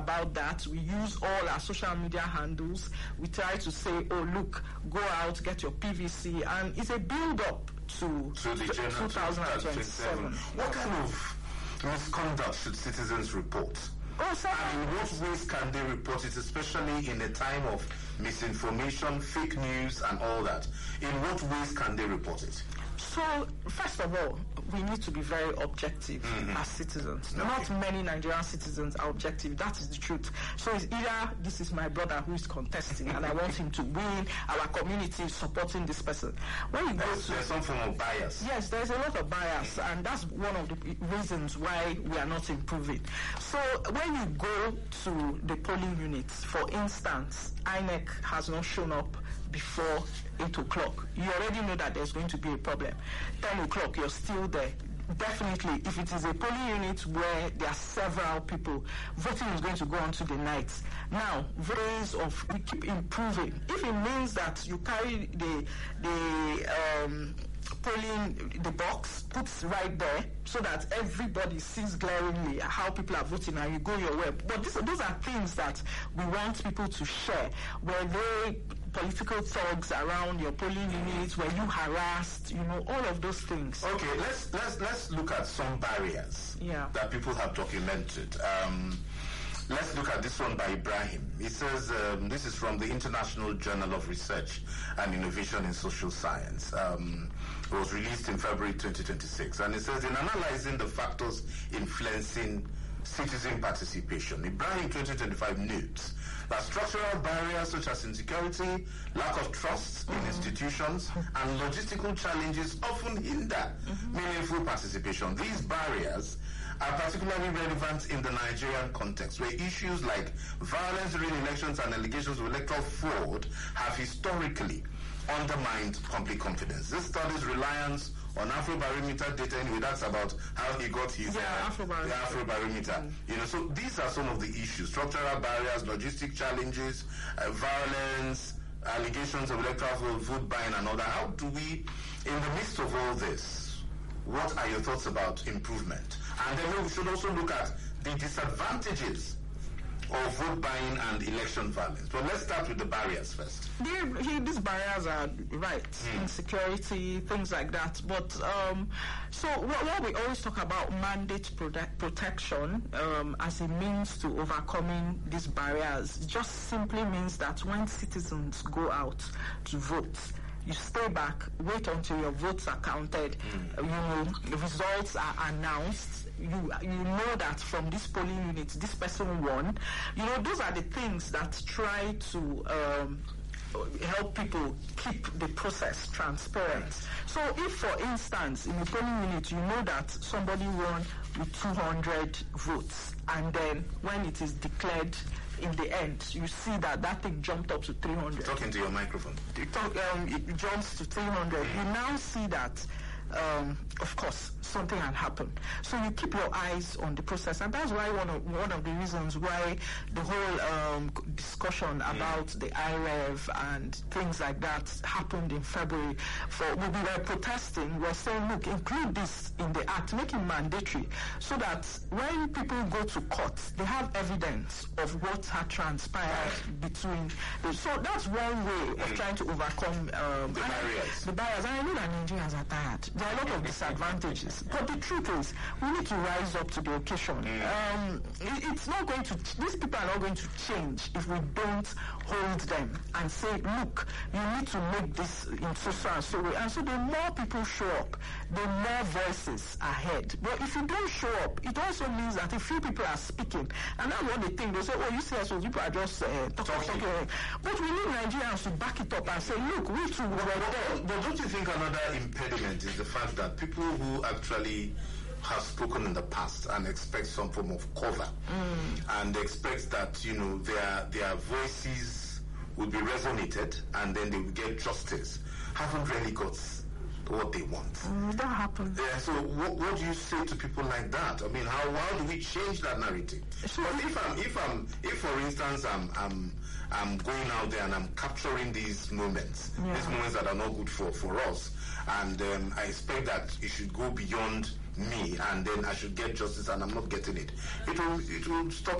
about that. We use all our social media handles. We try to say, oh, look, go out, get your PVC, and it's a build-up to 2027. What kind of misconduct should citizens report? And in what ways can they report it, especially in a time of misinformation, fake news, and all that? In what ways can they report it? So, first of all, we need to be very objective as citizens. Okay. Not many Nigerian citizens are objective. That is the truth. So it's either this is my brother who is contesting and I want him to win, our community is supporting this person. When you there's some form of bias. Yes, there's a lot of bias, and that's one of the reasons why we are not improving. So when you go to the polling units, for instance, INEC has not shown up before 8 o'clock. You already know that there's going to be a problem. 10 o'clock, you're still there. Definitely, if it is a polling unit where there are several people, voting is going to go on to the night. Now, ways of we keep improving. If it means that you carry the polling, the box, puts right there so that everybody sees glaringly how people are voting and you go your way. But those are things that we want people to share, where they political thugs around your polling units, where you harassed, all of those things. Okay, let's look at some barriers that people have documented. Let's look at this one by Ibrahim. It says, this is from the International Journal of Research and Innovation in Social Science. It was released in February 2026. And it says, in analyzing the factors influencing citizen participation, Ibrahim 2025 notes that structural barriers such as insecurity, lack of trust in institutions, and logistical challenges often hinder meaningful participation. These barriers are particularly relevant in the Nigerian context, where issues like violence during elections and allegations of electoral fraud have historically undermined public confidence. This study's reliance on Afrobarometer data, anyway, that's about how he got his Afrobarometer. So these are some of the issues: structural barriers, logistic challenges, violence, allegations of electoral vote buying, and all that. How do we, in the midst of all this, what are your thoughts about improvement? And then we should also look at the disadvantages of vote buying and election violence. But let's start with the barriers first. These barriers are right, insecurity, things like that. But so what we always talk about mandate protection as a means to overcoming these barriers just simply means that when citizens go out to vote, you stay back, wait until your votes are counted, the results are announced, you know that from this polling unit, this person won. Those are the things that try to help people keep the process transparent. So if, for instance, in a polling unit, you know that somebody won with 200 votes, and then when it is declared in the end, you see that thing jumped up to 300. Talking to your microphone. It jumps to 300. You now see that, of course, something had happened. So you keep your eyes on the process, and that's why one of the reasons why the whole discussion about the IREV and things like that happened in February. We were protesting. We were saying, look, include this in the act, make it mandatory, so that when people go to court, they have evidence of what had transpired between. So that's one way of trying to overcome the barriers. And I know that Nigerians are tired. There are a lot of disadvantages. But the truth is, we need to rise up to the occasion. It's not going to, these people are not going to change if we don't hold them and say, look, you need to make this in so and so way. And so the more people show up, the more voices are heard. But if you don't show up, it also means that a few people are speaking. And that's what they think. They say, oh, you see, so people are just talking. But we need Nigerians to back it up and say, look, we too were there. But don't you think another impediment is the fact that people who actually have spoken in the past and expect some form of cover and expect that their voices will be resonated and then they will get justice, haven't really got what they want. That happens. Yeah, so what do you say to people like that? I mean, how do we change that narrative? Sure. But if for instance I'm going out there and I'm capturing these moments that are not good for us, and I expect that it should go beyond me, and then I should get justice, and I'm not getting it. It will stop